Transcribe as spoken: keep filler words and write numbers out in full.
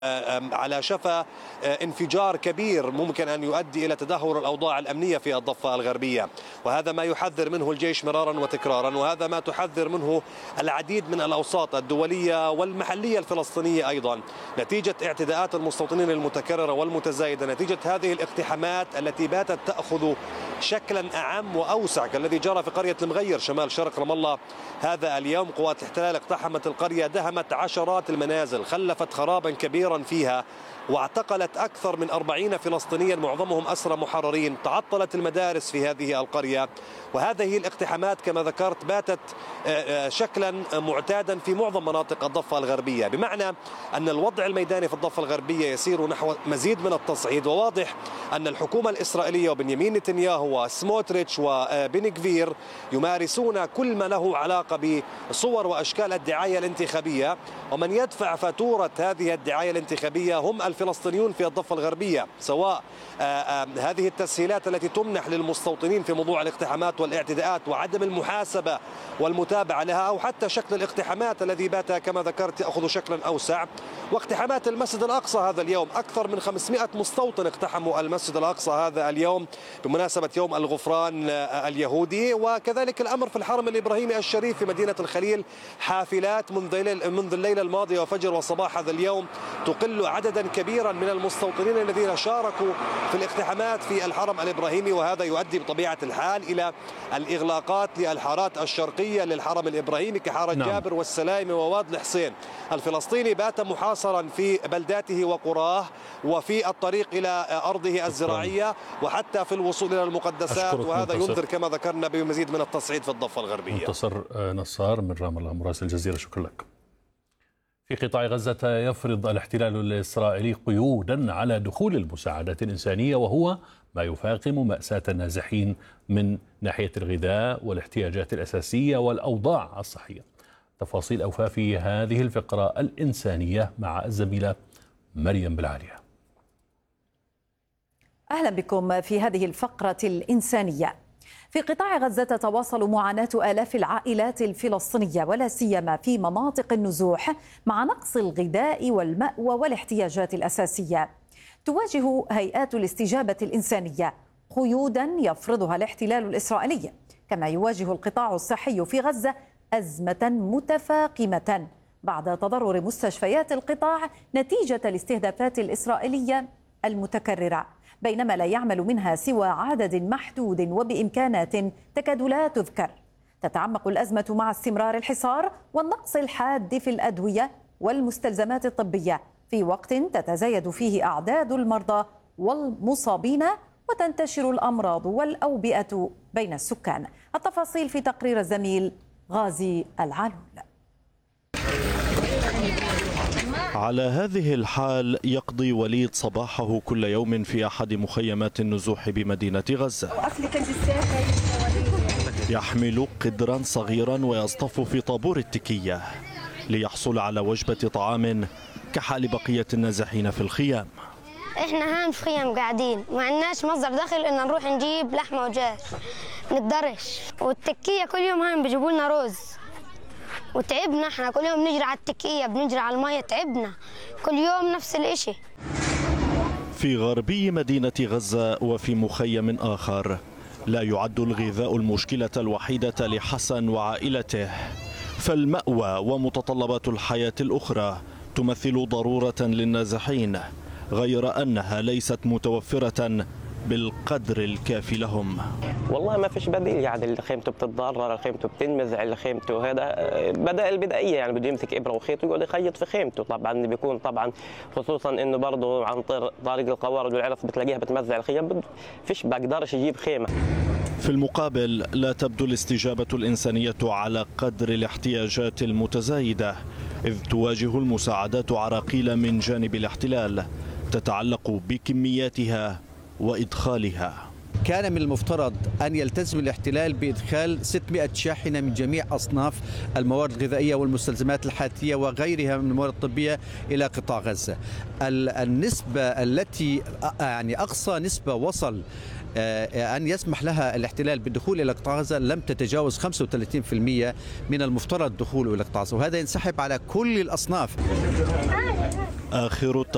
على شفا انفجار كبير ممكن أن يؤدي إلى تدهور الأوضاع الأمنية في الضفة الغربية، وهذا ما يحذر منه الجيش مرارا وتكرارا، وهذا ما تحذر منه العديد من الأوساط الدولية والمحلية الفلسطينية أيضا، نتيجة اعتداءات المستوطنين المتكررة والمتزايدة، نتيجة هذه الاقتحامات التي باتت تأخذ شكلا أعم وأوسع كالذي جرى في قرية المغير شمال شرق رام الله هذا اليوم. قوات الاحتلال اقتحمت القرية، دهمت عشرات المنازل، خلفت خرابا كبيرا فيها، واعتقلت أكثر من أربعين فلسطينيا معظمهم أسرى محررين، تعطلت المدارس في هذه القرية. وهذه الاقتحامات كما ذكرت باتت شكلا معتادا في معظم مناطق الضفة الغربية، بمعنى أن الوضع الميداني في الضفة الغربية يسير نحو مزيد من التصعيد. وواضح أن الحكومة الإسرائيلية وبنيامين نتنياهو وسموتريتش وبن غفير يمارسون كل ما له علاقة بصور وأشكال الدعاية الانتخابية، ومن يدفع فاتورة هذه الدعاية الانتخابية هم الفلسطينيون في الضفة الغربية، سواء هذه التسهيلات التي تمنح للمستوطنين في موضوع الاقتحامات والاعتداءات وعدم المحاسبة والمتابعة لها، أو حتى شكل الاقتحامات الذي بات كما ذكرت يأخذ شكلا أوسع. واقتحامات المسجد الأقصى هذا اليوم، أكثر من خمسمائة مستوطن اقتحموا المسجد الأقصى هذا اليوم بمناسبة يوم الغفران اليهودي، وكذلك الأمر في الحرم الإبراهيمي الشريف في مدينة الخليل. حافلات منذ منذ الليلة الماضية وفجر وصباح هذا اليوم تقل عددا كبيرا من المستوطنين الذين شاركوا في الاقتحامات في الحرم الإبراهيمي، وهذا يؤدي بطبيعة الحال إلى الإغلاقات للحارات الشرقية للحرم الإبراهيمي كحارة نعم. جابر والسلايم وواد الحسين. الفلسطيني بات محاصرا في بلداته وقراه وفي الطريق إلى أرضه الزراعية وحتى في الوصول إلى المقدسات، وهذا منتصر. ينذر كما ذكرنا بمزيد من التصعيد في الضفة الغربية. منتصر نصار من رام الله مراسل الجزيرة، شكرا لك. في قطاع غزة يفرض الاحتلال الإسرائيلي قيودا على دخول المساعدات الإنسانية، وهو ما يفاقم مأساة النازحين من ناحية الغذاء والاحتياجات الأساسية والأوضاع الصحية. تفاصيل أوفى في هذه الفقرة الإنسانية مع الزميلة مريم بالعالية. أهلا بكم في هذه الفقرة الإنسانية. في قطاع غزة تتواصل معاناة آلاف العائلات الفلسطينية ولا سيما في مناطق النزوح مع نقص الغذاء والمأوى والاحتياجات الأساسية. تواجه هيئات الاستجابة الإنسانية قيودا يفرضها الاحتلال الإسرائيلي، كما يواجه القطاع الصحي في غزة أزمة متفاقمة بعد تضرر مستشفيات القطاع نتيجة الاستهدافات الإسرائيلية المتكررة، بينما لا يعمل منها سوى عدد محدود وبإمكانات تكاد لا تذكر. تتعمق الأزمة مع استمرار الحصار والنقص الحاد في الأدوية والمستلزمات الطبية في وقت تتزايد فيه أعداد المرضى والمصابين وتنتشر الأمراض والأوبئة بين السكان. التفاصيل في تقرير الزميل غازي العالول. على هذه الحال يقضي وليد صباحه كل يوم في أحد مخيمات النزوح بمدينة غزة. يحمل قدرا صغيرا ويصطف في طابور التكية ليحصل على وجبة طعام كحال بقية النازحين في الخيام. احنا هان في خيام قاعدين، ما عندناش مصدر دخل ان نروح نجيب لحمة ودجاج، نتدرش. والتكية كل يوم هان بيجيبوا لنا رز، وتعبنا احنا كل يوم نجري على التكية، بنجري على المية، تعبنا كل يوم نفس الاشي. في غربي مدينة غزة وفي مخيم آخر لا يعد الغذاء المشكلة الوحيدة لحسن وعائلته، فالمأوى ومتطلبات الحياة الأخرى تمثل ضرورة للنازحين، غير أنها ليست متوفرة بالقدر الكافي لهم. والله ما فيش بديل، يعني اللي خيمته بتتضرر، اللي خيمته بتنمزع، اللي خيمته هذا بدائل بدائيه، يعني بده يمسك ابره وخيط ويقعد يخيط في خيمته. طبعا بيكون طبعا خصوصا انه برضه عن طريق القوارض والعرف بتلاقيها بتمزع الخيام، فيش بقدرش يجيب خيمه. في المقابل لا تبدو الاستجابه الانسانيه على قدر الاحتياجات المتزايده، اذ تواجه المساعدات عراقيل من جانب الاحتلال تتعلق بكمياتها وإدخالها. كان من المفترض أن يلتزم الاحتلال بإدخال ستمائة شاحنة من جميع أصناف المواد الغذائية والمستلزمات الحياتية وغيرها من المواد الطبية إلى قطاع غزة. النسبة التي يعني أقصى نسبة وصل أن يسمح لها الاحتلال بالدخول إلى قطاع غزة لم تتجاوز خمسة وثلاثين بالمئة من المفترض دخوله إلى قطاع غزة، وهذا ينسحب على كل الأصناف. آخر